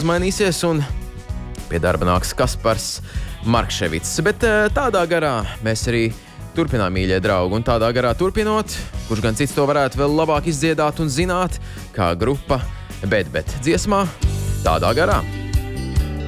nedaudz mainīsies un pie darba nāks Kaspars Markševits. Bet tādā garā mēs arī turpinām, mīļie draugi, un tādā garā turpinot, kurš gan cits to varētu vēl labāk izdziedāt un zināt, kā grupa Bet dziesmā tādā garā.